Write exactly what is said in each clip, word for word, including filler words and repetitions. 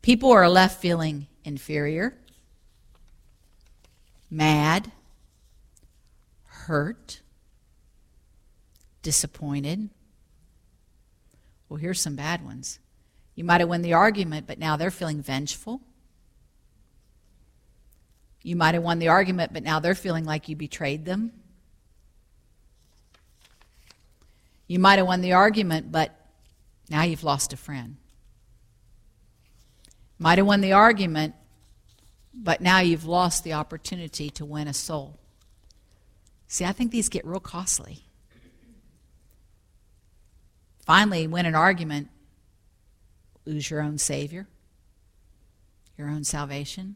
People are left feeling inferior, mad, hurt, disappointed. Well, here's some bad ones. You might have won the argument, but now they're feeling vengeful. You might have won the argument, but now they're feeling like you betrayed them. You might have won the argument, but now you've lost a friend. Might have won the argument, but now you've lost the opportunity to win a soul. See, I think these get real costly. Finally, win an argument, lose your own Savior, your own salvation.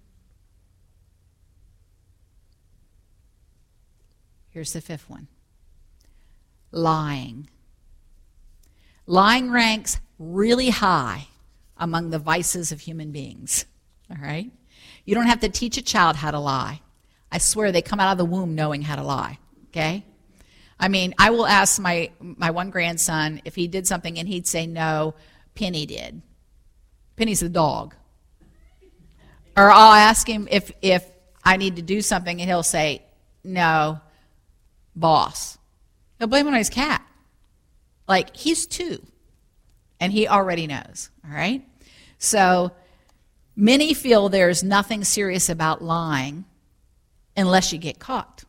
Here's the fifth one. Lying. Lying ranks really high among the vices of human beings. All right? You don't have to teach a child how to lie. I swear they come out of the womb knowing how to lie. Okay? I mean, I will ask my, my one grandson if he did something and he'd say, no, Penny did. Penny's the dog. Or I'll ask him if, if I need to do something and he'll say, no, boss. He'll blame it on his cat. Like, he's two. And he already knows. All right? So, many feel there's nothing serious about lying unless you get caught.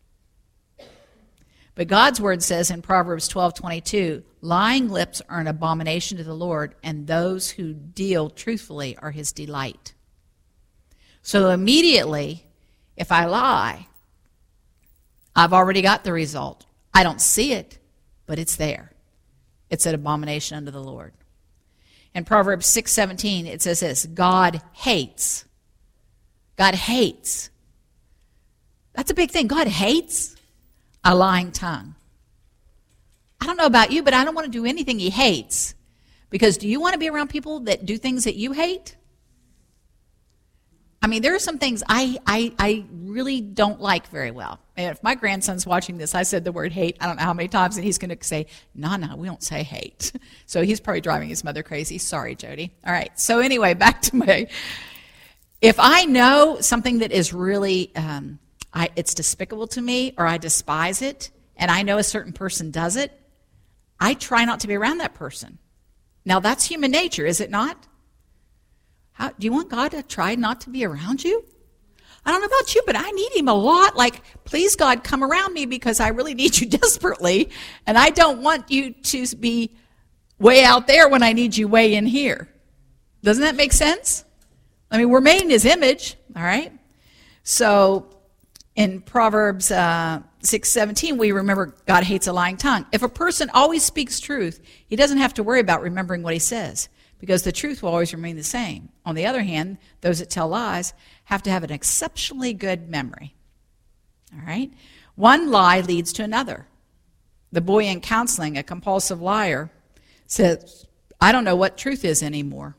But God's word says in Proverbs twelve twenty-two, lying lips are an abomination to the Lord, and those who deal truthfully are his delight. So immediately, if I lie, I've already got the result. I don't see it, but it's there. It's an abomination unto the Lord. In Proverbs six seventeen, it says this, God hates. God hates. That's a big thing. God hates a lying tongue. I don't know about you, but I don't want to do anything he hates. Because do you want to be around people that do things that you hate? I mean, there are some things I, I, I really don't like very well. And if my grandson's watching this, I said the word hate, I don't know how many times, and he's going to say, no, no, we don't say hate. So he's probably driving his mother crazy. Sorry, Jody. All right. So anyway, back to my, if I know something that is really, um, I, it's despicable to me, or I despise it, and I know a certain person does it, I try not to be around that person. Now, that's human nature, is it not? How, do you want God to try not to be around you? I don't know about you, but I need him a lot. Like, please, God, come around me because I really need you desperately, and I don't want you to be way out there when I need you way in here. Doesn't that make sense? I mean, we're made in his image, all right? So in Proverbs uh, six seventeen, we remember God hates a lying tongue. If a person always speaks truth, he doesn't have to worry about remembering what he says, because the truth will always remain the same. On the other hand, those that tell lies have to have an exceptionally good memory. All right? One lie leads to another. The boy in counseling, a compulsive liar, says, I don't know what truth is anymore.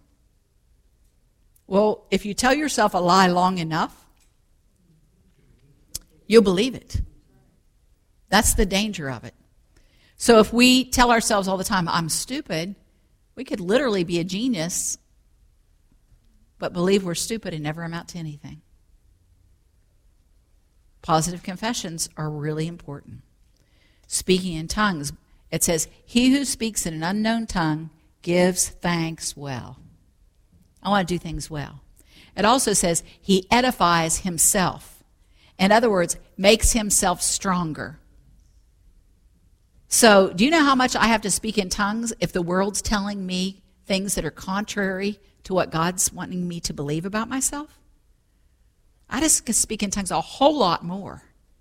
Well, if you tell yourself a lie long enough, you'll believe it. That's the danger of it. So if we tell ourselves all the time, I'm stupid, we could literally be a genius, but believe we're stupid and never amount to anything. Positive confessions are really important. Speaking in tongues, it says, he who speaks in an unknown tongue gives thanks well. I want to do things well. It also says he edifies himself. In other words, makes himself stronger. So, do you know how much I have to speak in tongues if the world's telling me things that are contrary to what God's wanting me to believe about myself? I just can speak in tongues a whole lot more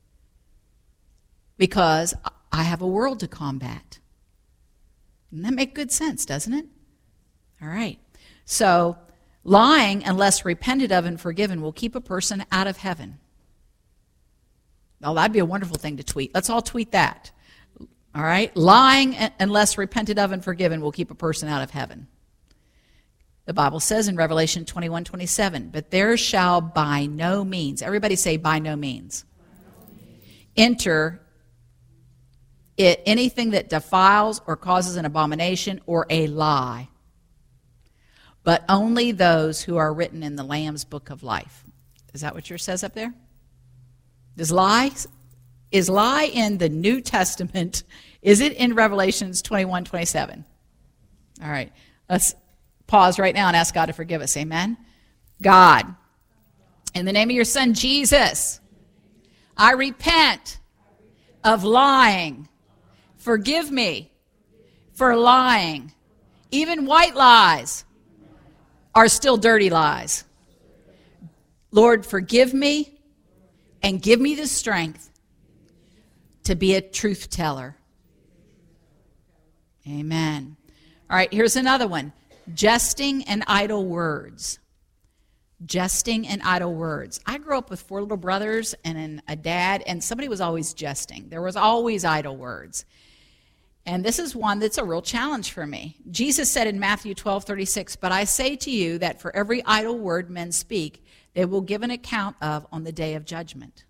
because I have a world to combat. Doesn't that make good sense, doesn't it? All right. So, lying, unless repented of and forgiven, will keep a person out of heaven. Oh, that'd be a wonderful thing to tweet. Let's all tweet that. All right? Lying, unless repented of and forgiven, will keep a person out of heaven. The Bible says in Revelation twenty-one twenty-seven, but there shall by no means, everybody say by no means, by no means. enter it anything that defiles or causes an abomination or a lie. but only those who are written in the Lamb's book of life. Is that what yours says up there? Does lie, is lie in the New Testament? Is it in Revelations twenty-one, twenty-seven? All right. Let's pause right now and ask God to forgive us. Amen? God, in the name of your Son, Jesus, I repent of lying. Forgive me for lying. Even white lies are still dirty lies. Lord, forgive me and give me the strength to be a truth teller. Amen. All right, here's another one. Jesting and idle words. Jesting and idle words. I grew up with four little brothers and an, a dad, and somebody was always jesting. There was always idle words. And this is one that's a real challenge for me. Jesus said in Matthew twelve thirty-six, "But I say to you that for every idle word men speak, they will give an account of on the day of judgment."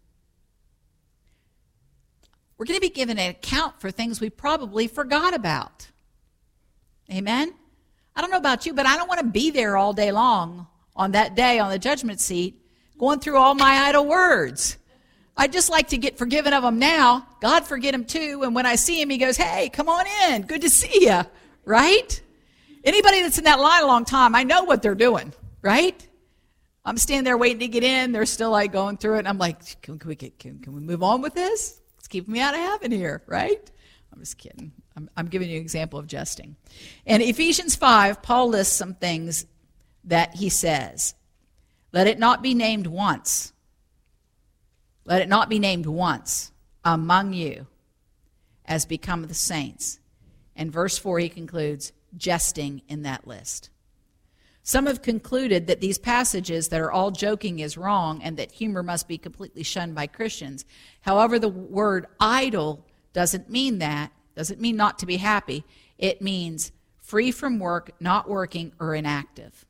We're going to be given an account for things we probably forgot about. Amen? I don't know about you, but I don't want to be there all day long on that day on the judgment seat going through all my idle words. I'd just like to get forgiven of them now. God forget him too. And when I see him, he goes, "Hey, come on in. Good to see you." Right? Anybody that's in that line a long time, I know what they're doing. Right? I'm standing there waiting to get in. They're still like going through it. And I'm like, can, can we get, can, can we move on with this? It's keeping me out of heaven here. Right? I'm just kidding. I'm, I'm giving you an example of jesting. In Ephesians five, Paul lists some things that he says. Let it not be named once. Let it not be named once among you as become the saints. And verse four, he concludes, jesting in that list. Some have concluded that these passages that are all joking is wrong and that humor must be completely shunned by Christians. However, the word idle doesn't mean that, doesn't mean not to be happy. It means free from work, not working, or inactive.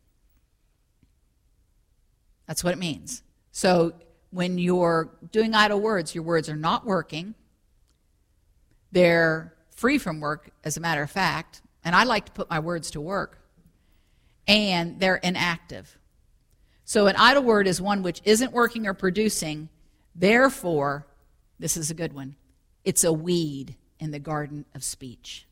That's what it means. So when you're doing idle words, your words are not working. They're free from work, as a matter of fact. And I like to put my words to work. And they're inactive. So an idle word is one which isn't working or producing. Therefore, this is a good one, it's a weed in the garden of speech.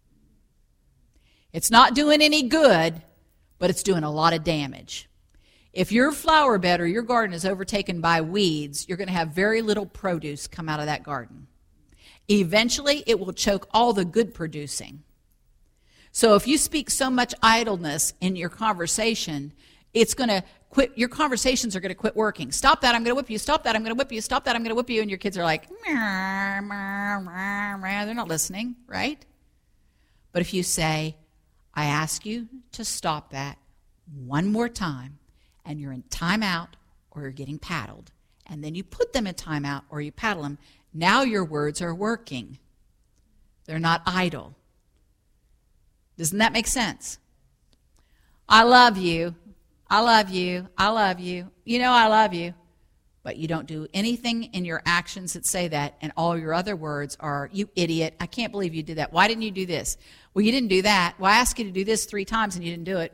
It's not doing any good, but it's doing a lot of damage. If your flower bed or your garden is overtaken by weeds, you're going to have very little produce come out of that garden. Eventually, it will choke all the good producing. So if you speak so much idleness in your conversation, it's going to quit. Your conversations are going to quit working. Stop that, I'm going to whip you. Stop that, I'm going to whip you. Stop that, I'm going to whip you. And your kids are like, meh, meh, meh, meh. They're not listening, right? But if you say, I ask you to stop that one more time, and you're in timeout or you're getting paddled, and then you put them in timeout or you paddle them, now your words are working. They're not idle. Doesn't that make sense? I love you. I love you. I love you. You know I love you. But you don't do anything in your actions that say that, and all your other words are, you idiot, I can't believe you did that. Why didn't you do this? Well, you didn't do that. Well, I asked you to do this three times and you didn't do it.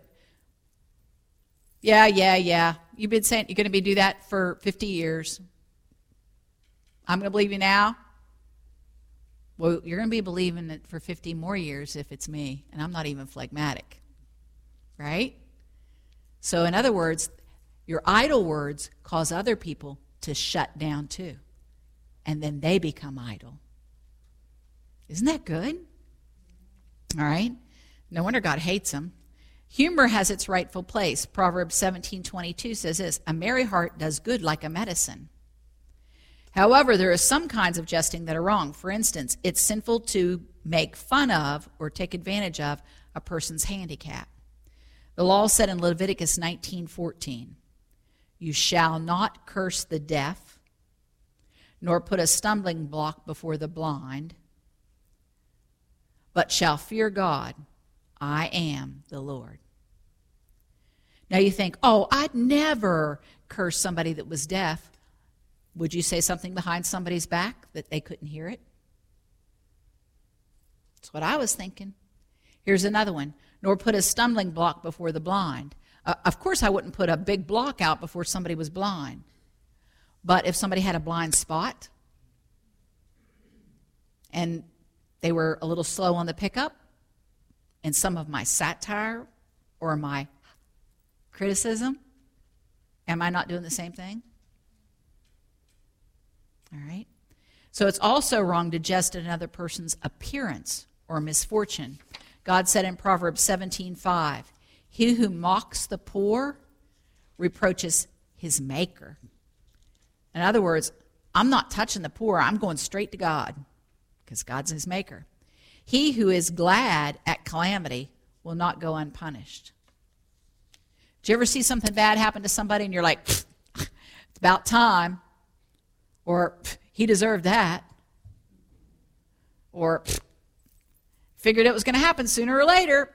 Yeah, yeah, yeah. You've been saying you're going to be do that for fifty years. I'm going to believe you now. Well, you're going to be believing it for fifty more years if it's me, and I'm not even phlegmatic. Right? So in other words, your idle words cause other people to shut down too, and then they become idle. Isn't that good? All right? No wonder God hates them. Humor has its rightful place. Proverbs seventeen twenty-two says this, a merry heart does good like a medicine. However, there are some kinds of jesting that are wrong. For instance, it's sinful to make fun of or take advantage of a person's handicap. The law said in Leviticus nineteen fourteen, you shall not curse the deaf, nor put a stumbling block before the blind, but shall fear God. I am the Lord. Now you think, oh, I'd never curse somebody that was deaf. Would you say something behind somebody's back that they couldn't hear it? That's what I was thinking. Here's another one. nor put a stumbling block before the blind. Uh, of course, I wouldn't put a big block out before somebody was blind. But if somebody had a blind spot and they were a little slow on the pickup, and some of my satire or my criticism, am I not doing the same thing? All right. So it's also wrong to jest at another person's appearance or misfortune. God said in Proverbs seventeen five, he who mocks the poor reproaches his maker. In other words, I'm not touching the poor. I'm going straight to God because God's his maker. He who is glad at calamity will not go unpunished. Did you ever see something bad happen to somebody and you're like, it's about time, or he deserved that, or figured it was going to happen sooner or later?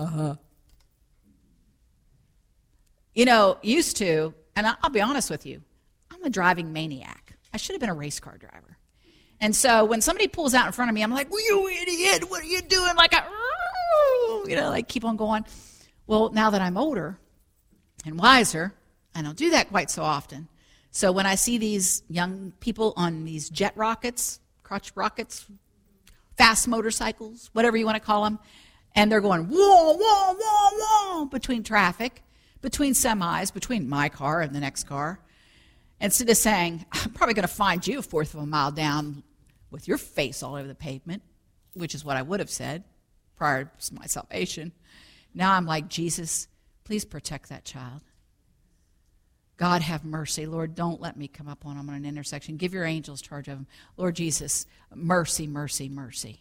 You know, used to, and I'll be honest with you, I'm a driving maniac. I should have been a race car driver. And so when somebody pulls out in front of me, I'm like, well, you idiot, what are you doing? Like, a, you know, like keep on going. Well, now that I'm older and wiser, I don't do that quite so often. So when I see these young people on these jet rockets, crotch rockets, fast motorcycles, whatever you want to call them, and they're going whoa, whoa, whoa, whoa between traffic, between semis, between my car and the next car, instead of saying, I'm probably going to find you a fourth of a mile down with your face all over the pavement, which is what I would have said prior to my salvation. Now I'm like, Jesus, please protect that child. God, have mercy. Lord, don't let me come up on them on an intersection. Give your angels charge of them. Lord Jesus, mercy, mercy, mercy.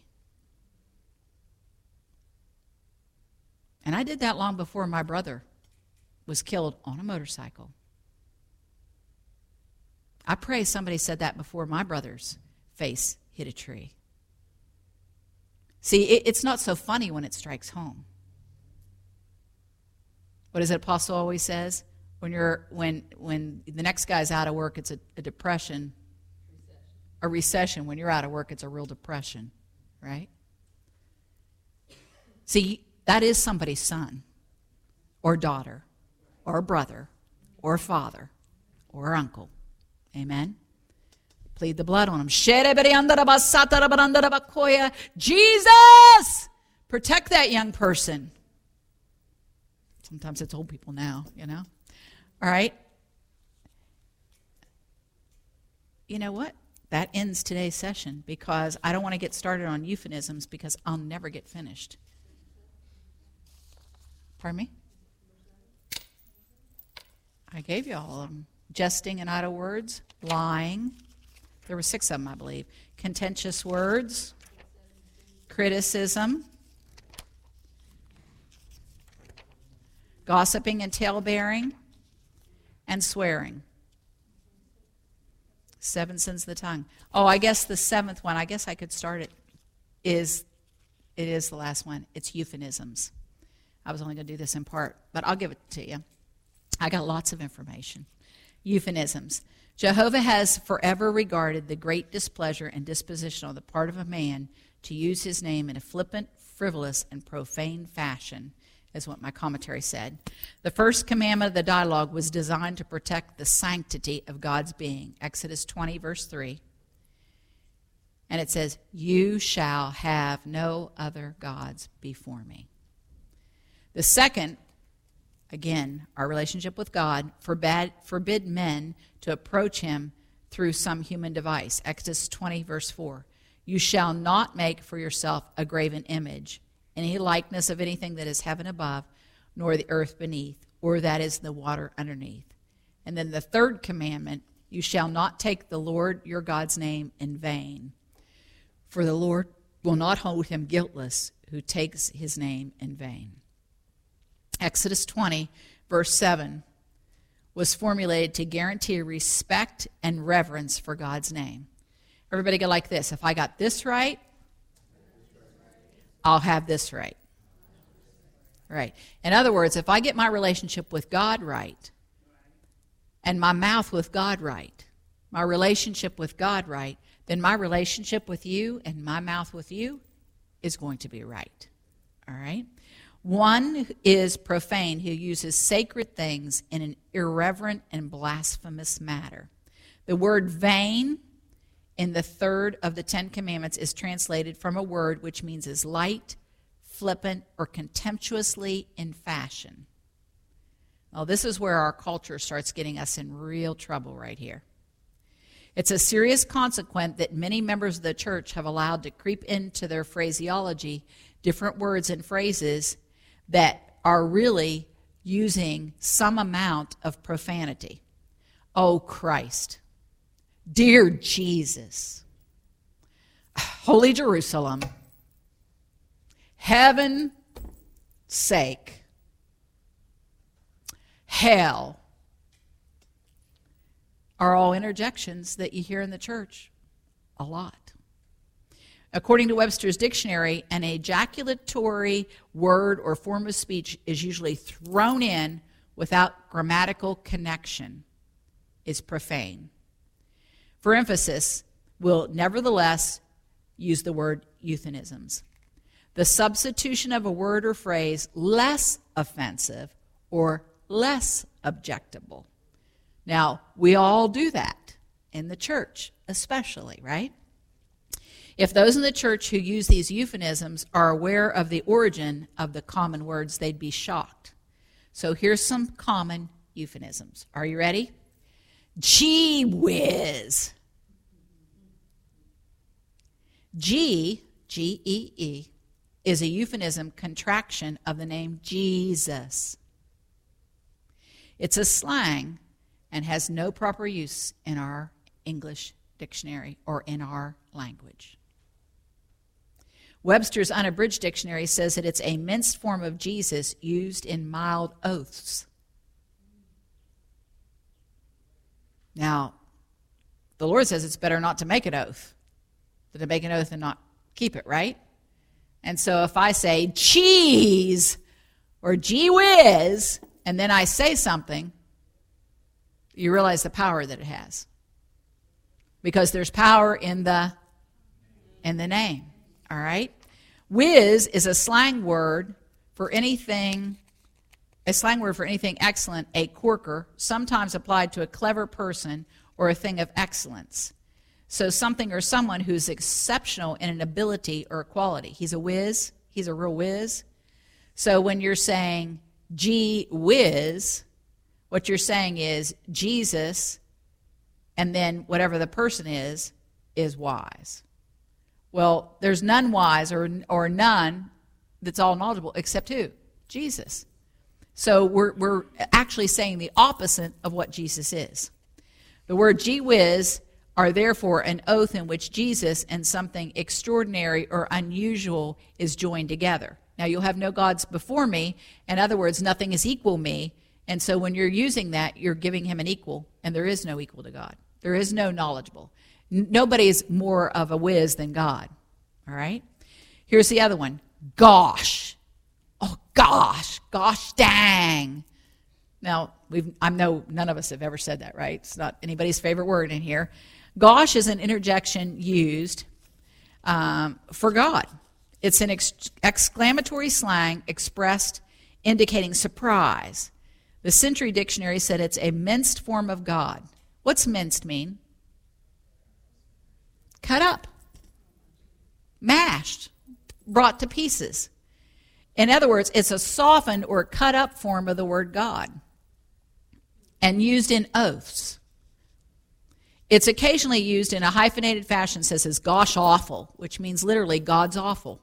And I did that long before my brother was killed on a motorcycle. I pray somebody said that before my brother's face hit a tree. See, it, it's not so funny when it strikes home. What does the apostle always says? When you're when when the next guy's out of work, it's a, a depression, recession. a recession. When you're out of work, it's a real depression, right? See, that is somebody's son, or daughter, or brother, or father, or uncle. Amen. Plead the blood on them. Jesus, protect that young person. Sometimes it's old people now, you know. All right. You know what? That ends today's session because I don't want to get started on euphemisms because I'll never get finished. Pardon me? I gave you all of them. Jesting and idle words, lying. There were six of them, I believe. Contentious words, criticism, gossiping and tale-bearing, and swearing. Seven sins of the tongue. Oh, I guess the seventh one, I guess I could start it, is, it is the last one. It's euphemisms. I was only going to do this in part, but I'll give it to you. I got lots of information. Euphemisms. Jehovah has forever regarded the great displeasure and disposition on the part of a man to use his name in a flippant, frivolous, and profane fashion, is what my commentary said. The first commandment of the dialogue was designed to protect the sanctity of God's being. Exodus twenty, verse three. And it says, you shall have no other gods before me. The second, again, our relationship with God, forbade, forbid men to approach him through some human device. Exodus twenty, verse four. You shall not make for yourself a graven image, any likeness of anything that is heaven above, nor the earth beneath, or that is the water underneath. And then the third commandment, you shall not take the Lord your God's name in vain, for the Lord will not hold him guiltless who takes his name in vain. Exodus twenty, verse seven, was formulated to guarantee respect and reverence for God's name. Everybody go like this. If I got this right, I'll have this right. Right. In other words, if I get my relationship with God right, and my mouth with God right, my relationship with God right, then my relationship with you and my mouth with you is going to be right. All right? One is profane who uses sacred things in an irreverent and blasphemous manner. The word vain in the third of the Ten Commandments is translated from a word which means is light, flippant, or contemptuously in fashion. Well, this is where our culture starts getting us in real trouble right here. It's a serious consequence that many members of the church have allowed to creep into their phraseology different words and phrases that are really using some amount of profanity. Oh, Christ. Dear Jesus. Holy Jerusalem. Heaven sake. Hell. Are all interjections that you hear in the church a lot. According to Webster's dictionary, an ejaculatory word or form of speech is usually thrown in without grammatical connection, is profane. For emphasis, we'll nevertheless use the word euphemisms. The substitution of a word or phrase less offensive or less objectable. Now, we all do that in the church, especially, right? If those in the church who use these euphemisms are aware of the origin of the common words, they'd be shocked. So here's some common euphemisms. Are you ready? Gee whiz. G, G E E, is a euphemism contraction of the name Jesus. It's a slang and has no proper use in our English dictionary or in our language. Webster's Unabridged Dictionary says that it's a minced form of Jesus used in mild oaths. Now, the Lord says it's better not to make an oath than to make an oath and not keep it, right? And so if I say cheese or gee whiz, and then I say something, you realize the power that it has. Because there's power in the, in the name, all right? Whiz is a slang word for anything, a slang word for anything excellent, a corker, sometimes applied to a clever person or a thing of excellence. So something or someone who's exceptional in an ability or a quality. He's a whiz. He's a real whiz. So when you're saying gee whiz, what you're saying is Jesus, and then whatever the person is, is wise. Well, there's none wise or, or none that's all knowledgeable except who? Jesus. So we're, we're actually saying the opposite of what Jesus is. The word gee whiz are therefore an oath in which Jesus and something extraordinary or unusual is joined together. Now, you'll have no gods before me. In other words, nothing is equal me. And so when you're using that, you're giving him an equal, and there is no equal to God. There is no knowledgeable. N- nobody is more of a whiz than God. All right? Here's the other one. Gosh. Oh, gosh. Gosh dang. Now, we've, I know none of us have ever said that, right? It's not anybody's favorite word in here. Gosh is an interjection used um, for God. It's an ex- exclamatory slang expressed indicating surprise. The Century Dictionary said it's a minced form of God. What's minced mean? Cut up, mashed, brought to pieces. In other words, it's a softened or cut up form of the word God and used in oaths. It's occasionally used in a hyphenated fashion, says as gosh awful, which means literally God's awful.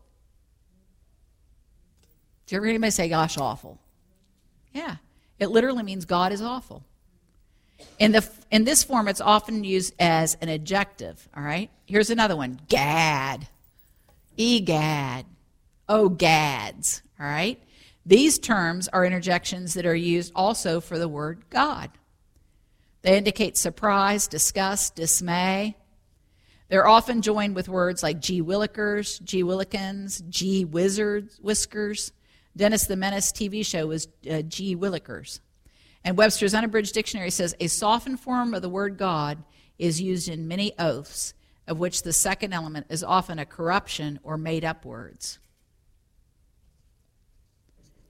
Do you ever hear anybody say gosh awful? Yeah. It literally means God is awful. In the in this form, it's often used as an adjective, all right? Here's another one, gad, egad, oh gads, all right? These terms are interjections that are used also for the word God. They indicate surprise, disgust, dismay. They're often joined with words like gee willikers, gee willikins, gee wizards, whiskers. Dennis the Menace T V show was uh, gee willikers. And Webster's Unabridged Dictionary says a softened form of the word God is used in many oaths, of which the second element is often a corruption or made-up words.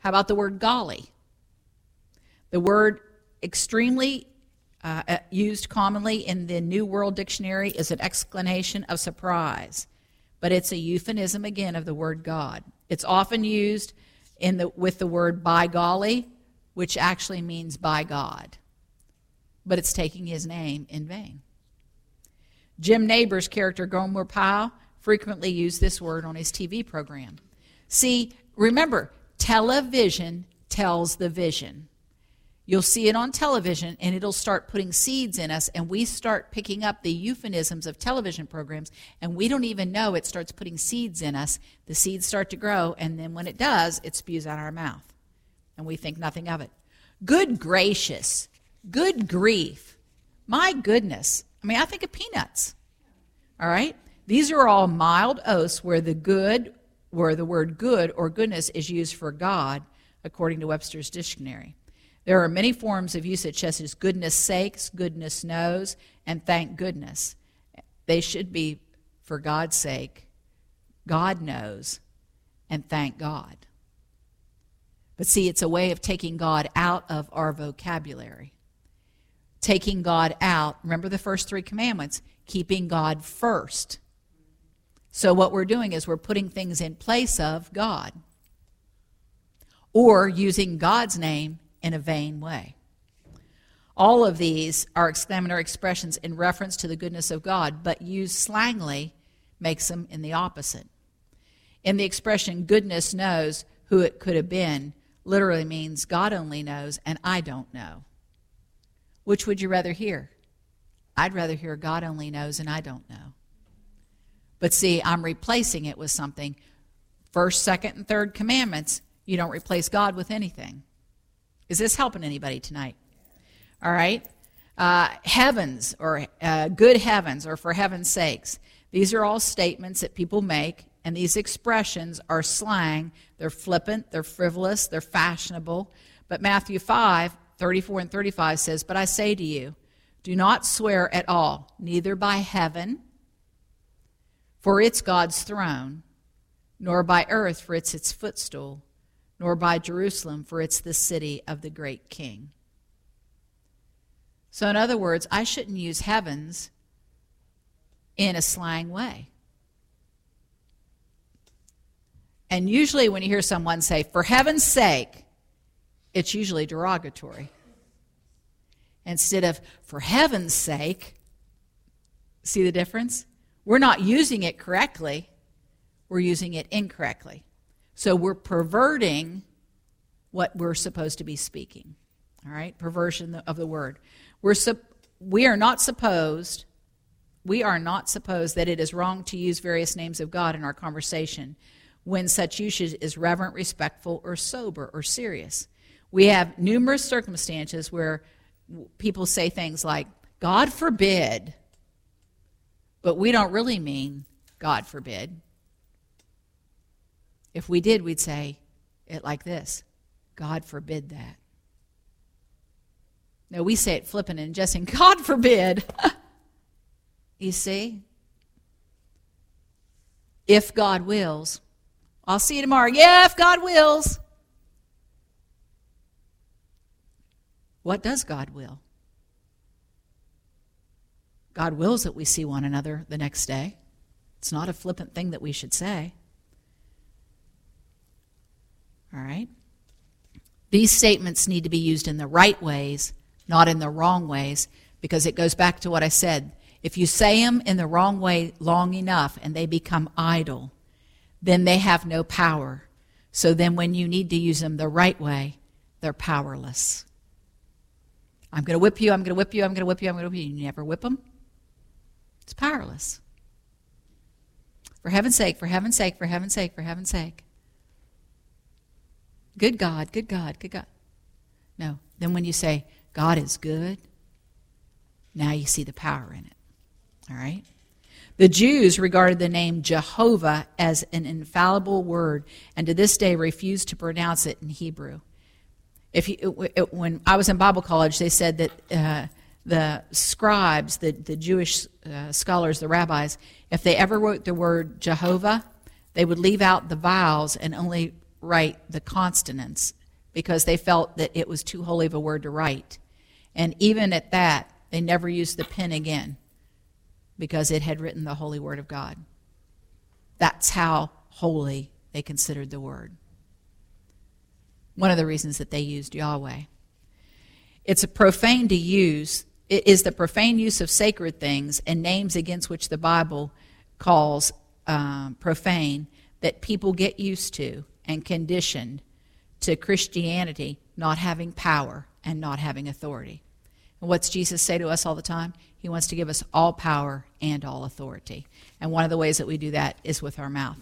How about the word golly? The word extremely uh, used commonly in the New World Dictionary is an exclamation of surprise, but it's a euphemism again of the word God. It's often used in the with the word by golly, which actually means by God, but it's taking his name in vain. Jim Nabors' character Gomer Pyle frequently used this word on his T V program. See, remember, television tells the vision. You'll see it on television, and it'll start putting seeds in us, and we start picking up the euphemisms of television programs, and we don't even know it starts putting seeds in us. The seeds start to grow, and then when it does, it spews out our mouth, and we think nothing of it. Good gracious. Good grief. My goodness. I mean, I think of peanuts. All right? These are all mild oaths where the good, where the word good or goodness is used for God, according to Webster's dictionary. There are many forms of usage such as goodness sakes, goodness knows, and thank goodness. They should be for God's sake, God knows, and thank God. But see, it's a way of taking God out of our vocabulary. Taking God out, remember the first three commandments, keeping God first. So what we're doing is we're putting things in place of God, or using God's name in a vain way. All of these are exclamatory expressions in reference to the goodness of God, but used slangily makes them in the opposite. In the expression, goodness knows who it could have been, literally means God only knows and I don't know. Which would you rather hear? I'd rather hear God only knows and I don't know. But see, I'm replacing it with something. First, second, and third commandments, you don't replace God with anything. Is this helping anybody tonight? All right. Uh, heavens, or uh, good heavens, or for heaven's sakes. These are all statements that people make, and these expressions are slang. They're flippant, they're frivolous, they're fashionable. But Matthew five, thirty-four and thirty-five says, "But I say to you, do not swear at all, neither by heaven, for it's God's throne, nor by earth, for it's its footstool, nor by Jerusalem, for it's the city of the great King." So in other words, I shouldn't use heavens in a slang way. And usually when you hear someone say, "for heaven's sake," it's usually derogatory. Instead of, "for heaven's sake," see the difference? We're not using it correctly. We're using it incorrectly. So we're perverting what we're supposed to be speaking. All right? Perversion of the word. We're sup- we are not supposed, we are not supposed that it is wrong to use various names of God in our conversation when such usage is reverent, respectful, or sober, or serious. We have numerous circumstances where people say things like, "God forbid," but we don't really mean "God forbid." If we did, we'd say it like this: "God forbid that." No, we say it flippant and jesting, "God forbid." You see? If God wills. I'll see you tomorrow. Yeah, if God wills. What does God will? God wills that we see one another the next day. It's not a flippant thing that we should say. All right? These statements need to be used in the right ways, not in the wrong ways, because it goes back to what I said. If you say them in the wrong way long enough and they become idle, then they have no power. So then when you need to use them the right way, they're powerless. I'm going to whip you, I'm going to whip you, I'm going to whip you, I'm going to whip you. You never whip them. It's powerless. For heaven's sake, for heaven's sake, for heaven's sake, for heaven's sake. Good God, good God, good God. No. Then when you say, God is good, now you see the power in it. All right? The Jews regarded the name Jehovah as an infallible word, and to this day refuse to pronounce it in Hebrew. If you, it, it, when I was in Bible college, they said that uh, the scribes, the, the Jewish uh, scholars, the rabbis, if they ever wrote the word Jehovah, they would leave out the vowels and only write the consonants because they felt that it was too holy of a word to write. And even at that, they never used the pen again because it had written the holy word of God. That's how holy they considered the word. One of the reasons that they used Yahweh. It's a profane to use, it is the profane use of sacred things and names against which the Bible calls um, profane that people get used to and conditioned to Christianity not having power and not having authority. And what's Jesus say to us all the time? He wants to give us all power and all authority. And one of the ways that we do that is with our mouth.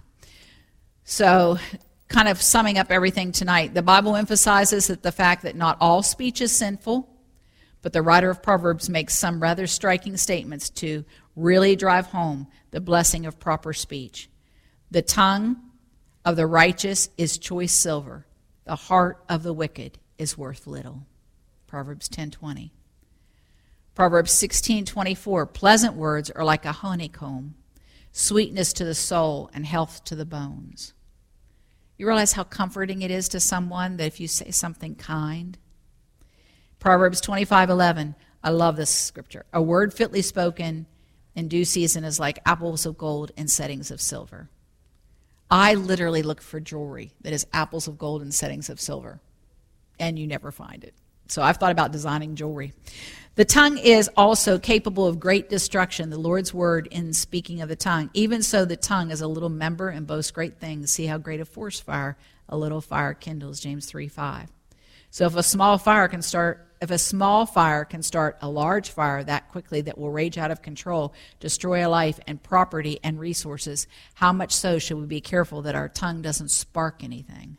So, kind of summing up everything tonight, the Bible emphasizes that the fact that not all speech is sinful, but the writer of Proverbs makes some rather striking statements to really drive home the blessing of proper speech. The tongue of the righteous is choice silver. The heart of the wicked is worth little. Proverbs ten twenty. Proverbs sixteen twenty-four. Pleasant words are like a honeycomb, sweetness to the soul and health to the bones. You realize how comforting it is to someone that if you say something kind? Proverbs twenty-five eleven. I love this scripture. A word fitly spoken in due season is like apples of gold in settings of silver. I literally look for jewelry that is apples of gold in settings of silver, and you never find it. So I've thought about designing jewelry. The tongue is also capable of great destruction, the Lord's word in speaking of the tongue. Even so, the tongue is a little member and boasts great things. See how great a forest fire a little fire kindles, James three five. So if a small fire can start, if a small fire can start a large fire that quickly that will rage out of control, destroy a life and property and resources, how much so should we be careful that our tongue doesn't spark anything?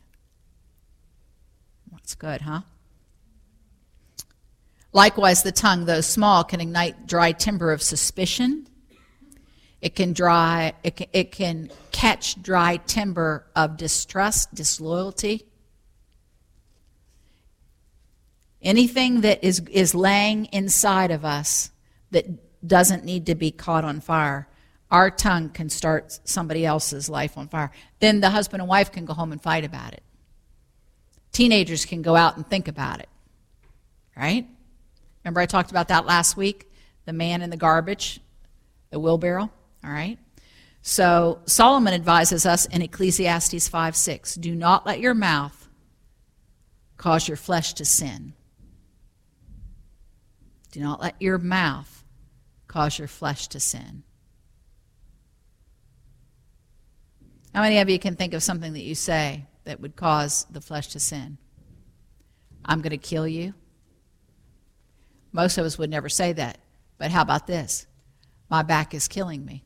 That's good, huh? Likewise, the tongue, though small, can ignite dry timber of suspicion. It can dry. It can, it can catch dry timber of distrust, disloyalty. Anything that is, is laying inside of us that doesn't need to be caught on fire, our tongue can start somebody else's life on fire. Then the husband and wife can go home and fight about it. Teenagers can go out and think about it, right? Remember I talked about that last week? The man in the garbage, the wheelbarrow, all right? So Solomon advises us in Ecclesiastes five six, do not let your mouth cause your flesh to sin. Do not let your mouth cause your flesh to sin. How many of you can think of something that you say that would cause the flesh to sin? I'm going to kill you. Most of us would never say that. But how about this? My back is killing me.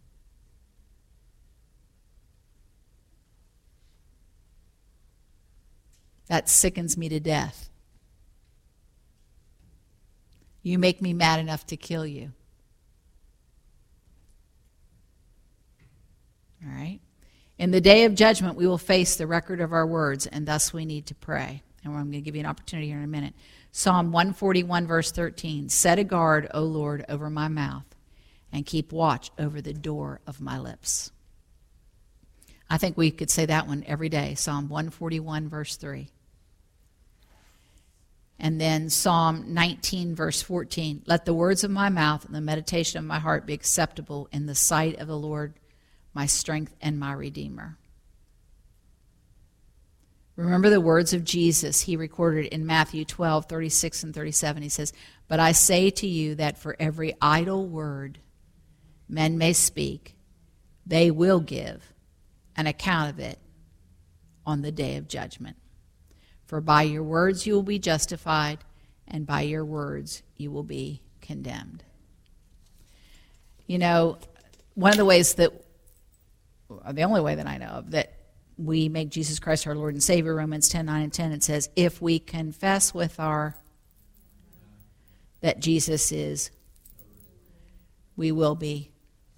That sickens me to death. You make me mad enough to kill you. All right? In the day of judgment, we will face the record of our words, and thus we need to pray. And I'm going to give you an opportunity here in a minute. Psalm one forty-one, verse thirteen, set a guard, O Lord, over my mouth, and keep watch over the door of my lips. I think we could say that one every day. Psalm one forty-one, verse three. And then Psalm nineteen, verse fourteen, let the words of my mouth and the meditation of my heart be acceptable in the sight of the Lord, my strength and my Redeemer. Remember the words of Jesus he recorded in Matthew twelve, thirty-six and thirty-seven. He says, but I say to you that for every idle word men may speak, they will give an account of it on the day of judgment. For by your words you will be justified, and by your words you will be condemned. You know, one of the ways that, the only way that I know of, that we make Jesus Christ our Lord and Savior, Romans ten, nine and ten, it says, if we confess with our, that Jesus is, we will be.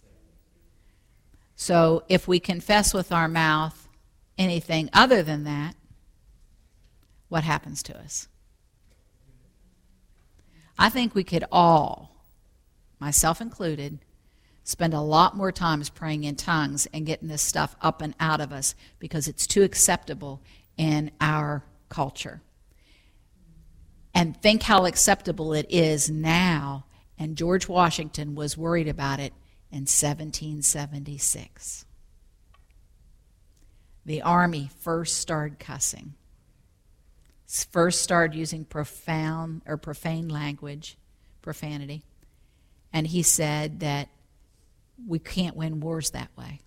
So if we confess with our mouth anything other than that, what happens to us? I think we could all, myself included, spend a lot more times praying in tongues and getting this stuff up and out of us because it's too acceptable in our culture. And think how acceptable it is now. And George Washington was worried about it in seventeen seventy-six. The army first started cussing. First started using profound or profane language, profanity. And he said that we can't win wars that way.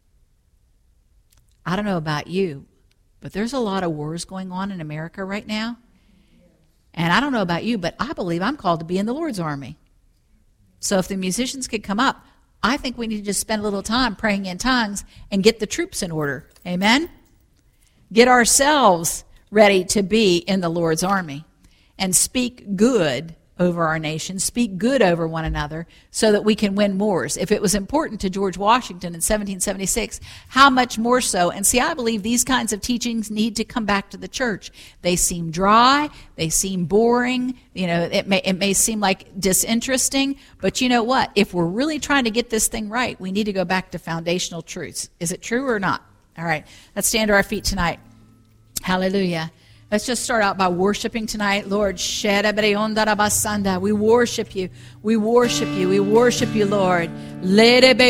I don't know about you, but there's a lot of wars going on in America right now. And I don't know about you, but I believe I'm called to be in the Lord's army. So if the musicians could come up, I think we need to just spend a little time praying in tongues and get the troops in order. Amen? Get ourselves ready to be in the Lord's army and speak good over our nation, speak good over one another so that we can win wars. If it was important to George Washington in seventeen seventy-six, how much more so? And see, I believe these kinds of teachings need to come back to the church. They seem dry, they seem boring, you know, it may, it may seem like disinteresting, but you know what? If we're really trying to get this thing right, we need to go back to foundational truths. Is it true or not? All right, let's stand to our feet tonight. Hallelujah. Let's just start out by worshiping tonight. Lord, we worship you. We worship you. We worship you, Lord. We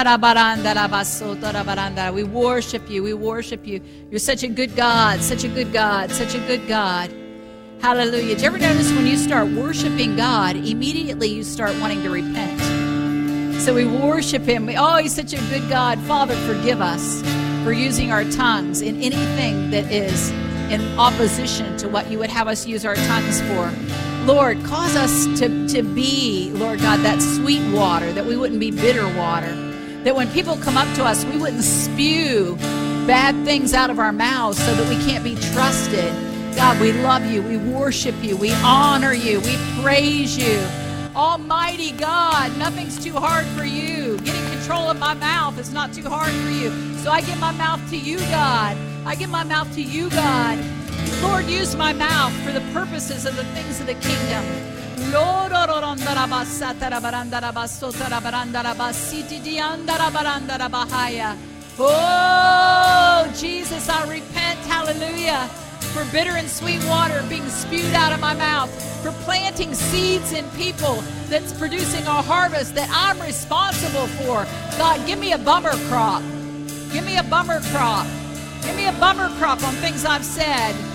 worship you. We worship you. You're such a good God, such a good God, such a good God. Hallelujah. Do you ever notice when you start worshiping God, immediately you start wanting to repent? So we worship him. We, oh, he's such a good God. Father, forgive us for using our tongues in anything that is in opposition to what you would have us use our tongues for. Lord, cause us to, to be, Lord God, that sweet water, that we wouldn't be bitter water, that when people come up to us, we wouldn't spew bad things out of our mouths so that we can't be trusted. God, we love you. We worship you. We honor you. We praise you. Almighty God, nothing's too hard for you. Getting control of my mouth is not too hard for you. So I give my mouth to you, God. I give my mouth to you, God. Lord, use my mouth for the purposes of the things of the kingdom. Oh, Jesus, I repent, hallelujah, for bitter and sweet water being spewed out of my mouth, for planting seeds in people that's producing a harvest that I'm responsible for. God, give me a bummer crop. Give me a bummer crop. Give me a bummer crop on things I've said.